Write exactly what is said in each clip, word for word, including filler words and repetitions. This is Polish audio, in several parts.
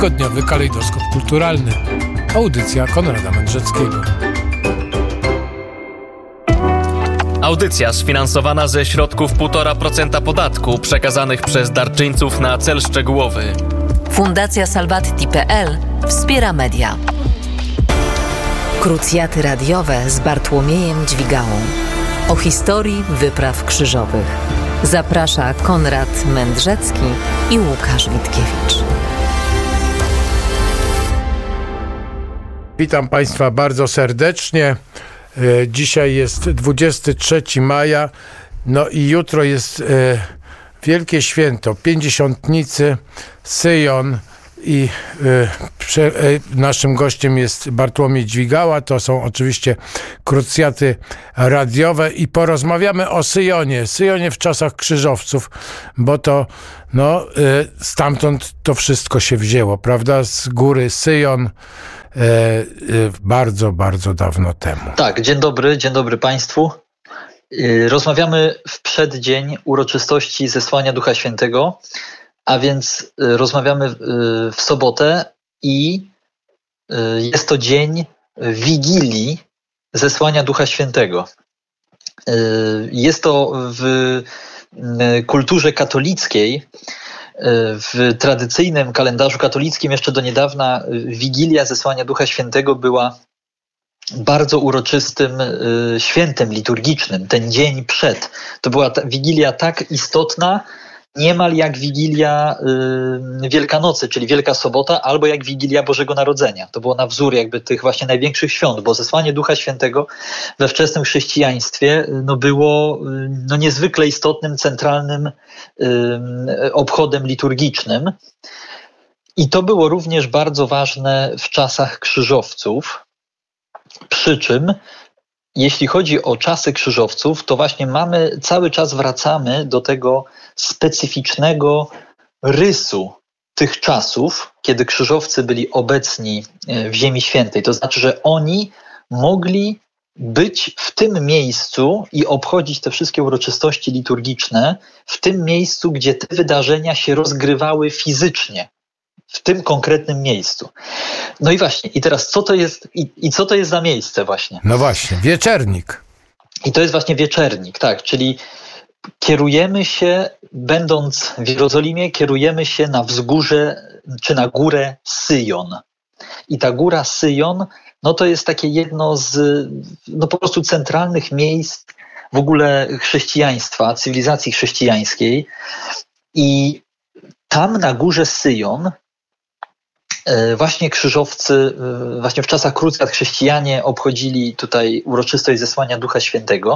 Tygodniowy kalejdoskop kulturalny. Audycja Konrada Mędrzeckiego. Audycja sfinansowana ze środków półtora procent podatku przekazanych przez darczyńców na cel szczegółowy. Fundacja Salvatti kropka pe el wspiera media. Krucjaty radiowe z Bartłomiejem Dźwigałą. O historii wypraw krzyżowych. Zaprasza Konrad Mędrzecki i Łukasz Witkiewicz. Witam Państwa bardzo serdecznie. Dzisiaj jest dwudziestego trzeciego maja, no i jutro jest e, wielkie święto, pięćdziesiątnicy, Syjon i e, prze, e, naszym gościem jest Bartłomiej Dźwigała. To są oczywiście krucjaty radiowe i porozmawiamy o Syjonie. Syjonie w czasach krzyżowców, bo to no, e, stamtąd to wszystko się wzięło, prawda? Z góry Syjon. E, e, bardzo, bardzo dawno temu. Tak, dzień dobry, dzień dobry Państwu. E, rozmawiamy w przeddzień uroczystości zesłania Ducha Świętego, a więc e, rozmawiamy w, e, w sobotę i e, jest to dzień Wigilii zesłania Ducha Świętego. E, jest to w e, kulturze katolickiej. W tradycyjnym kalendarzu katolickim jeszcze do niedawna Wigilia zesłania Ducha Świętego była bardzo uroczystym świętem liturgicznym. Ten dzień przed. To była ta Wigilia tak istotna, niemal jak Wigilia y, Wielkanocy, czyli Wielka Sobota, albo jak Wigilia Bożego Narodzenia. To było na wzór jakby tych właśnie największych świąt, bo zesłanie Ducha Świętego we wczesnym chrześcijaństwie no, było no, niezwykle istotnym, centralnym y, obchodem liturgicznym. I to było również bardzo ważne w czasach krzyżowców, przy czym jeśli chodzi o czasy krzyżowców, to właśnie mamy, cały czas wracamy do tego specyficznego rysu tych czasów, kiedy krzyżowcy byli obecni w Ziemi Świętej. To znaczy, że oni mogli być w tym miejscu i obchodzić te wszystkie uroczystości liturgiczne w tym miejscu, gdzie te wydarzenia się rozgrywały fizycznie. W tym konkretnym miejscu. No i właśnie, i teraz co to jest, i, i co to jest za miejsce właśnie? No właśnie, Wieczernik. I to jest właśnie Wieczernik, tak, czyli kierujemy się, będąc w Jerozolimie, kierujemy się na wzgórze, czy na górę Syjon. I ta góra Syjon, no to jest takie jedno z, no po prostu centralnych miejsc w ogóle chrześcijaństwa, cywilizacji chrześcijańskiej. I tam na górze Syjon właśnie krzyżowcy, właśnie w czasach krucjat chrześcijanie obchodzili tutaj uroczystość zesłania Ducha Świętego.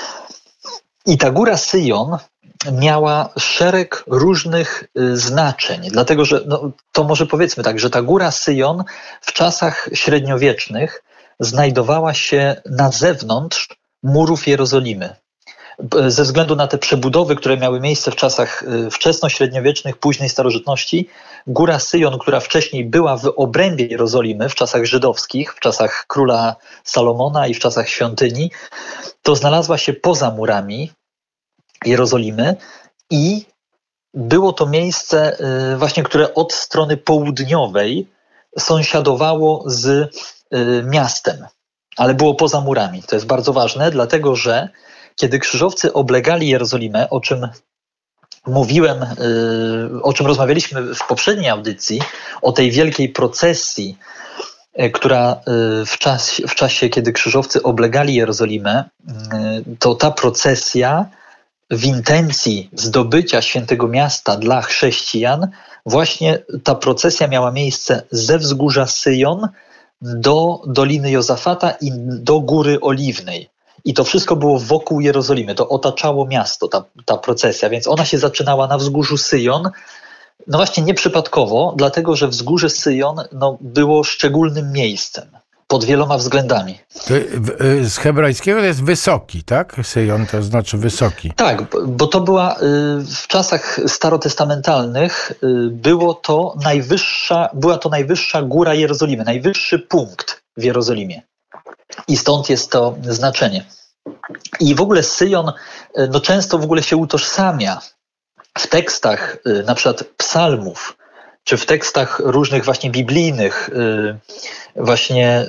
I ta góra Syjon miała szereg różnych znaczeń, dlatego że no, to może powiedzmy tak, że ta góra Syjon w czasach średniowiecznych znajdowała się na zewnątrz murów Jerozolimy. Ze względu na te przebudowy, które miały miejsce w czasach wczesnośredniowiecznych, późnej starożytności, góra Syjon, która wcześniej była w obrębie Jerozolimy, w czasach żydowskich, w czasach króla Salomona i w czasach świątyni, to znalazła się poza murami Jerozolimy i było to miejsce właśnie, które od strony południowej sąsiadowało z miastem, ale było poza murami. To jest bardzo ważne, dlatego że kiedy krzyżowcy oblegali Jerozolimę, o czym mówiłem, o czym rozmawialiśmy w poprzedniej audycji, o tej wielkiej procesji, która w, czas, w czasie, kiedy krzyżowcy oblegali Jerozolimę, to ta procesja w intencji zdobycia świętego miasta dla chrześcijan, właśnie ta procesja miała miejsce ze wzgórza Syjon do Doliny Jozafata i do Góry Oliwnej. I to wszystko było wokół Jerozolimy, to otaczało miasto, ta, ta procesja, więc ona się zaczynała na wzgórzu Syjon, no właśnie nieprzypadkowo, dlatego że wzgórze Syjon no, było szczególnym miejscem, pod wieloma względami. To, z hebrajskiego to jest wysoki, tak? Syjon to znaczy wysoki. Tak, bo to była w czasach starotestamentalnych było to najwyższa, była to najwyższa góra Jerozolimy, najwyższy punkt w Jerozolimie. I stąd jest to znaczenie. I w ogóle Syjon no często w ogóle się utożsamia w tekstach na przykład psalmów czy w tekstach różnych właśnie biblijnych, właśnie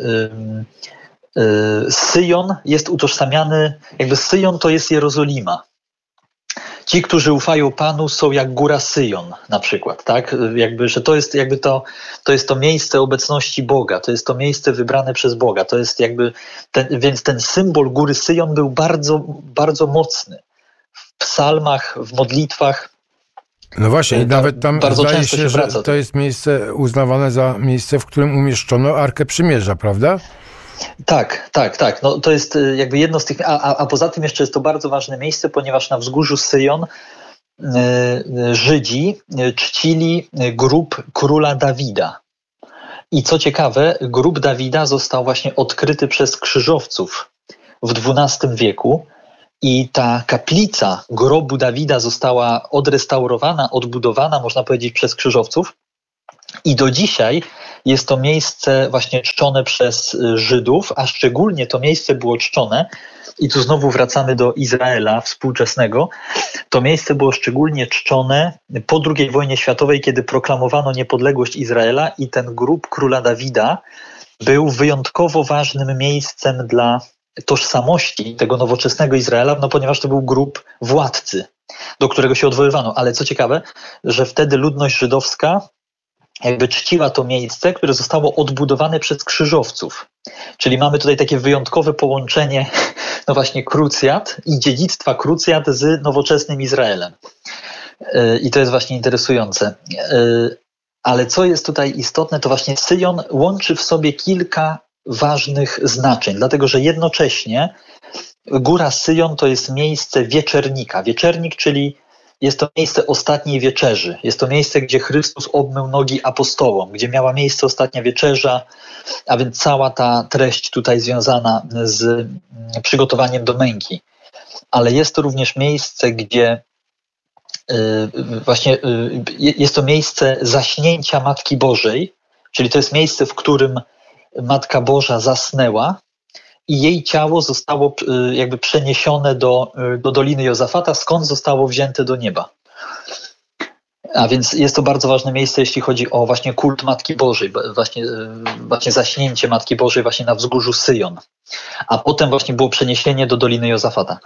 Syjon jest utożsamiany, jakby Syjon to jest Jerozolima. Ci, którzy ufają Panu, są jak góra Syjon na przykład, tak? Jakby, że to jest jakby to, to jest to miejsce obecności Boga, to jest to miejsce wybrane przez Boga, to jest jakby, ten, więc ten symbol góry Syjon był bardzo, bardzo mocny. W psalmach, w modlitwach. No właśnie, i nawet tam bardzo zdaje często się, się że wraca. to jest miejsce uznawane za miejsce, w którym umieszczono Arkę Przymierza, prawda? Tak, tak, tak. No, to jest jakby jedno z tych, a, a, a poza tym jeszcze jest to bardzo ważne miejsce, ponieważ na wzgórzu Syjon y, Żydzi czcili grób króla Dawida. I co ciekawe, grób Dawida został właśnie odkryty przez krzyżowców w dwunastym wieku i ta kaplica grobu Dawida została odrestaurowana, odbudowana, można powiedzieć, przez krzyżowców. I do dzisiaj jest to miejsce właśnie czczone przez Żydów, a szczególnie to miejsce było czczone, i tu znowu wracamy do Izraela współczesnego, to miejsce było szczególnie czczone po drugiej wojnie światowej, kiedy proklamowano niepodległość Izraela i ten grób króla Dawida był wyjątkowo ważnym miejscem dla tożsamości tego nowoczesnego Izraela, no ponieważ to był grób władcy, do którego się odwoływano. Ale co ciekawe, że wtedy ludność żydowska jakby czciła to miejsce, które zostało odbudowane przez krzyżowców. Czyli mamy tutaj takie wyjątkowe połączenie, no właśnie, krucjat i dziedzictwa krucjat z nowoczesnym Izraelem. I to jest właśnie interesujące. Ale co jest tutaj istotne, to właśnie Syjon łączy w sobie kilka ważnych znaczeń, dlatego że jednocześnie góra Syjon to jest miejsce wieczernika. Wieczernik, czyli jest to miejsce ostatniej wieczerzy. Jest to miejsce, gdzie Chrystus obmył nogi apostołom, gdzie miała miejsce ostatnia wieczerza, a więc cała ta treść tutaj związana z przygotowaniem do męki. Ale jest to również miejsce, gdzie yy, właśnie yy, jest to miejsce zaśnięcia Matki Bożej, czyli to jest miejsce, w którym Matka Boża zasnęła i jej ciało zostało jakby przeniesione do, do Doliny Jozafata, skąd zostało wzięte do nieba. A więc jest to bardzo ważne miejsce, jeśli chodzi o właśnie kult Matki Bożej, właśnie, właśnie zaśnięcie Matki Bożej właśnie na wzgórzu Syjon. A potem właśnie było przeniesienie do Doliny Jozafata.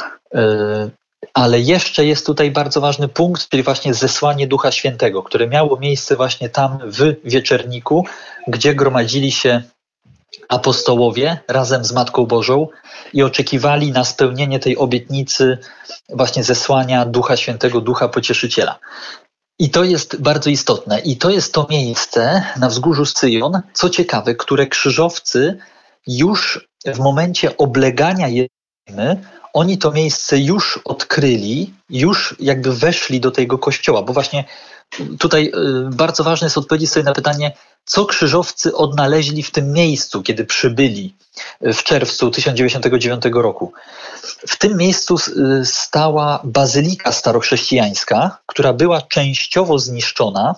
Ale jeszcze jest tutaj bardzo ważny punkt, czyli właśnie zesłanie Ducha Świętego, które miało miejsce właśnie tam w Wieczerniku, gdzie gromadzili się apostołowie razem z Matką Bożą i oczekiwali na spełnienie tej obietnicy właśnie zesłania Ducha Świętego, Ducha Pocieszyciela. I to jest bardzo istotne. I to jest to miejsce na wzgórzu Syjon, co ciekawe, które krzyżowcy już w momencie oblegania Jerusalem, oni to miejsce już odkryli, już jakby weszli do tego kościoła, bo właśnie tutaj bardzo ważne jest odpowiedzieć sobie na pytanie, co krzyżowcy odnaleźli w tym miejscu, kiedy przybyli w czerwcu tysiąc dziewięćset dziewiątego roku. W tym miejscu stała bazylika starochrześcijańska, która była częściowo zniszczona,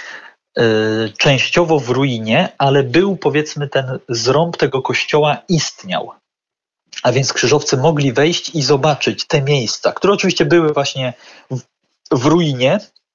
częściowo w ruinie, ale był, powiedzmy, ten zrąb tego kościoła istniał. A więc krzyżowcy mogli wejść i zobaczyć te miejsca, które oczywiście były właśnie w, w ruinie,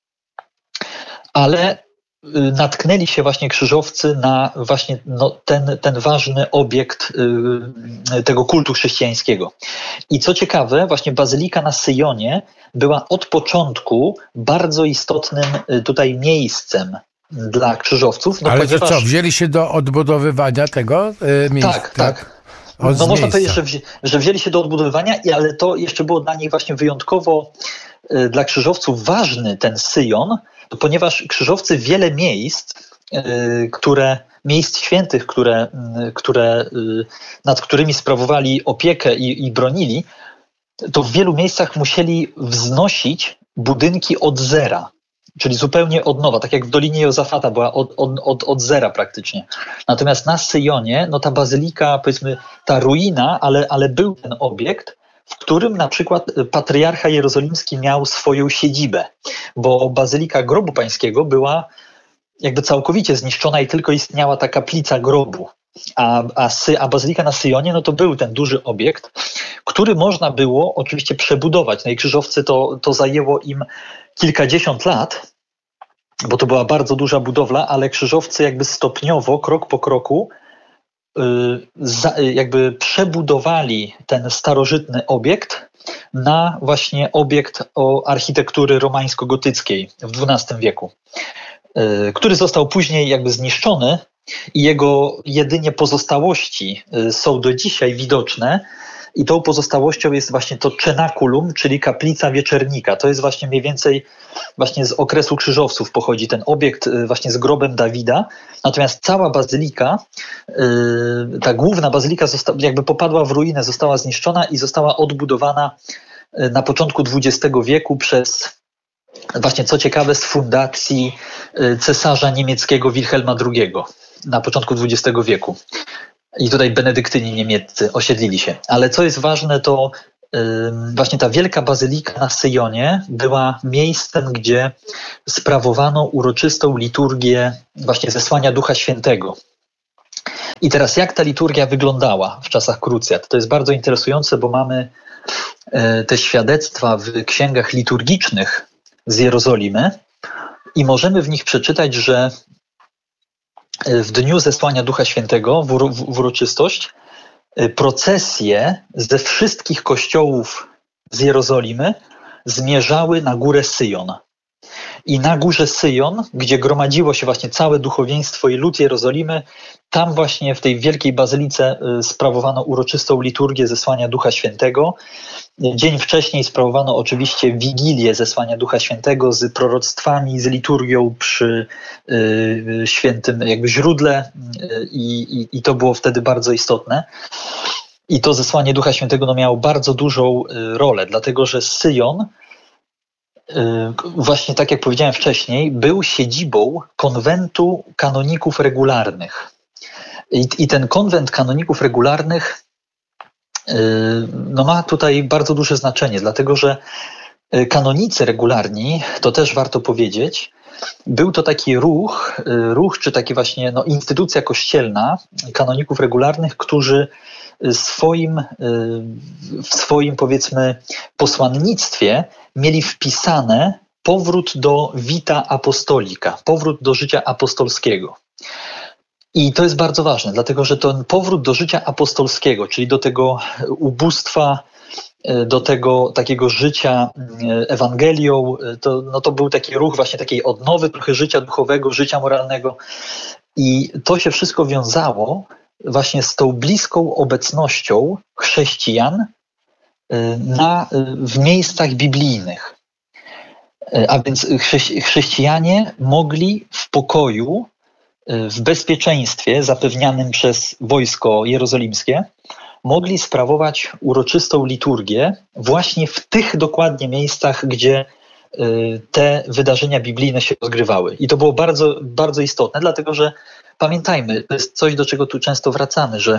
ale natknęli się właśnie krzyżowcy na właśnie no, ten, ten ważny obiekt y, tego kultu chrześcijańskiego. I co ciekawe, właśnie bazylika na Syjonie była od początku bardzo istotnym tutaj miejscem dla krzyżowców. No, ale ponieważ... to co, wzięli się do odbudowywania tego y, miejsca? Tak, tak. Od no można powiedzieć, że, wzi- że wzięli się do odbudowywania, ale to jeszcze było dla nich właśnie wyjątkowo y, dla krzyżowców ważny ten Syjon, ponieważ krzyżowcy wiele miejsc, y, które, miejsc świętych, które, y, które, y, nad którymi sprawowali opiekę i, i bronili, to w wielu miejscach musieli wznosić budynki od zera, czyli zupełnie od nowa, tak jak w Dolinie Jozafata była od, od, od, od zera praktycznie. Natomiast na Syjonie, no ta bazylika, powiedzmy, ta ruina, ale, ale był ten obiekt, w którym na przykład patriarcha jerozolimski miał swoją siedzibę, bo bazylika Grobu Pańskiego była jakby całkowicie zniszczona i tylko istniała ta kaplica grobu. A, a, sy, a bazylika na Syjonie, no to był ten duży obiekt, który można było oczywiście przebudować. No i krzyżowcy to, to zajęło im kilkadziesiąt lat, bo to była bardzo duża budowla, ale krzyżowcy jakby stopniowo, krok po kroku, jakby przebudowali ten starożytny obiekt na właśnie obiekt o architektury romańsko-gotyckiej w dwunastym wieku, który został później jakby zniszczony i jego jedynie pozostałości są do dzisiaj widoczne. I tą pozostałością jest właśnie to cenaculum, czyli kaplica wieczernika. To jest właśnie mniej więcej właśnie z okresu krzyżowców pochodzi ten obiekt właśnie z grobem Dawida. Natomiast cała bazylika, ta główna bazylika została, jakby popadła w ruinę, została zniszczona i została odbudowana na początku dwudziestego wieku przez właśnie, co ciekawe, z fundacji cesarza niemieckiego Wilhelma drugiego na początku dwudziestego wieku. I tutaj benedyktyni niemieccy osiedlili się. Ale co jest ważne, to yy, właśnie ta wielka bazylika na Syjonie była miejscem, gdzie sprawowano uroczystą liturgię właśnie zesłania Ducha Świętego. I teraz jak ta liturgia wyglądała w czasach krucjat? To jest bardzo interesujące, bo mamy yy, te świadectwa w księgach liturgicznych z Jerozolimy i możemy w nich przeczytać, że w dniu zesłania Ducha Świętego w, uro, w uroczystość procesje ze wszystkich kościołów z Jerozolimy zmierzały na górę Syjon. I na górze Syjon, gdzie gromadziło się właśnie całe duchowieństwo i lud Jerozolimy, tam właśnie w tej wielkiej bazylice sprawowano uroczystą liturgię zesłania Ducha Świętego. Dzień wcześniej sprawowano oczywiście wigilię zesłania Ducha Świętego z proroctwami, z liturgią przy y, świętym jakby źródle y, i, i to było wtedy bardzo istotne. I to zesłanie Ducha Świętego no, miało bardzo dużą y, rolę, dlatego że Syjon, y, właśnie tak jak powiedziałem wcześniej, był siedzibą konwentu kanoników regularnych. I, i ten konwent kanoników regularnych no ma tutaj bardzo duże znaczenie, dlatego że kanonicy regularni, to też warto powiedzieć, był to taki ruch, ruch czy taki właśnie no, instytucja kościelna kanoników regularnych, którzy swoim, w swoim powiedzmy posłannictwie mieli wpisane powrót do vita apostolika, powrót do życia apostolskiego. I to jest bardzo ważne, dlatego że ten powrót do życia apostolskiego, czyli do tego ubóstwa, do tego takiego życia Ewangelią, to, no to był taki ruch właśnie takiej odnowy trochę życia duchowego, życia moralnego. I to się wszystko wiązało właśnie z tą bliską obecnością chrześcijan na, w miejscach biblijnych. A więc chrześcijanie mogli w pokoju, w bezpieczeństwie zapewnianym przez wojsko jerozolimskie, mogli sprawować uroczystą liturgię właśnie w tych dokładnie miejscach, gdzie te wydarzenia biblijne się rozgrywały. I to było bardzo, bardzo istotne, dlatego że pamiętajmy, to jest coś, do czego tu często wracamy, że,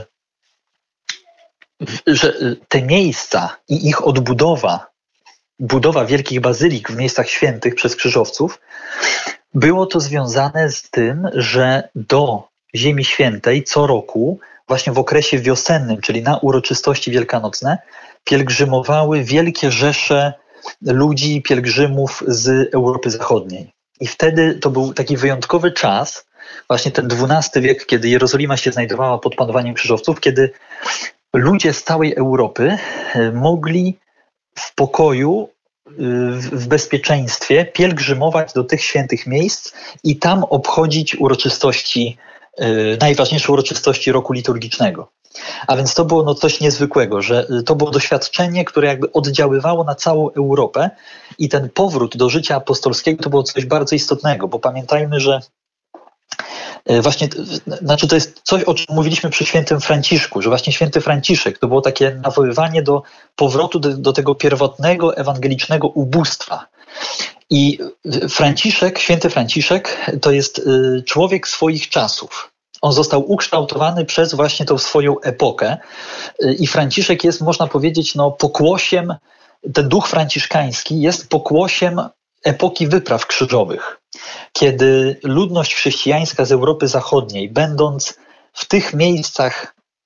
że te miejsca i ich odbudowa, budowa wielkich bazylik w miejscach świętych przez krzyżowców, było to związane z tym, że do Ziemi Świętej co roku, właśnie w okresie wiosennym, czyli na uroczystości wielkanocne, pielgrzymowały wielkie rzesze ludzi, pielgrzymów z Europy Zachodniej. I wtedy to był taki wyjątkowy czas, właśnie ten dwunasty wiek, kiedy Jerozolima się znajdowała pod panowaniem krzyżowców, kiedy ludzie z całej Europy mogli w pokoju, w bezpieczeństwie pielgrzymować do tych świętych miejsc i tam obchodzić uroczystości, najważniejsze uroczystości roku liturgicznego. A więc to było no coś niezwykłego, że to było doświadczenie, które jakby oddziaływało na całą Europę i ten powrót do życia apostolskiego to było coś bardzo istotnego, bo pamiętajmy, że właśnie, znaczy to jest coś, o czym mówiliśmy przy świętym Franciszku, że właśnie święty Franciszek to było takie nawoływanie do powrotu do, do tego pierwotnego ewangelicznego ubóstwa. I Franciszek, święty Franciszek to jest człowiek swoich czasów. On został ukształtowany przez właśnie tą swoją epokę i Franciszek jest, można powiedzieć, no pokłosiem, ten duch franciszkański jest pokłosiem epoki wypraw krzyżowych, kiedy ludność chrześcijańska z Europy Zachodniej, będąc w tych miejscach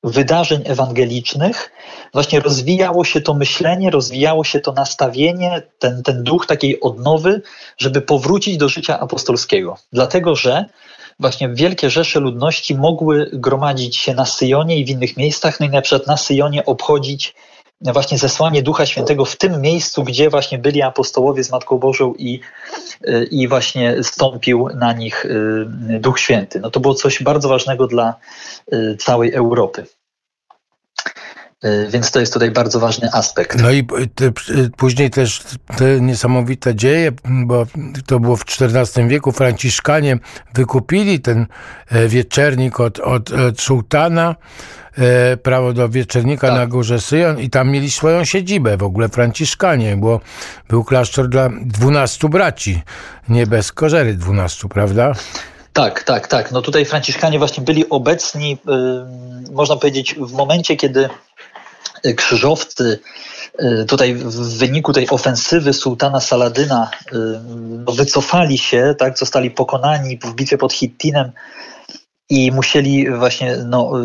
wydarzeń ewangelicznych właśnie rozwijało się to myślenie, rozwijało się to nastawienie, ten, ten duch takiej odnowy, żeby powrócić do życia apostolskiego. Dlatego, że właśnie wielkie rzesze ludności mogły gromadzić się na Syjonie i w innych miejscach, no i na przykład na Syjonie obchodzić właśnie zesłanie Ducha Świętego w tym miejscu, gdzie właśnie byli apostołowie z Matką Bożą i, i właśnie stąpił na nich Duch Święty. No to było coś bardzo ważnego dla całej Europy. Więc to jest tutaj bardzo ważny aspekt. No i te, później też te niesamowite dzieje, bo to było w czternastym wieku, Franciszkanie wykupili ten wieczernik od, od, od sułtana, prawo do wieczernika tak. na górze Syjon i tam mieli swoją siedzibę w ogóle Franciszkanie, bo był klasztor dla dwunastu braci, nie bez kozery dwunastu, prawda? Tak, tak, tak. No tutaj Franciszkanie właśnie byli obecni, yy, można powiedzieć, w momencie, kiedy krzyżowcy tutaj w wyniku tej ofensywy sułtana Saladyna no, wycofali się, tak, zostali pokonani w bitwie pod Hittinem i musieli właśnie no,